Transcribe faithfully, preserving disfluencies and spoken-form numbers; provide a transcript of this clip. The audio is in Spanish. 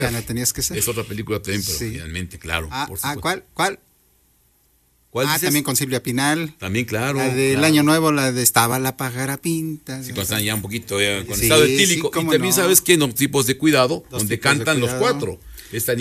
Ya no tenías que ser. Es otra película también, pero Sí. finalmente, claro. Ah, por ah, supuesto. ¿cuál? ¿Cuál? ¿Cuál Ah, dices? también con Silvia Pinal. También, claro. La del claro. Año Nuevo, la de Estaba la pájara pinta. Sí, cuando están ya un poquito ya con Sí, estado sí, etílico. cómo y también no. sabes que en los tipos de cuidado, Dos donde tipos de cantan los cuidado. cuatro. Esta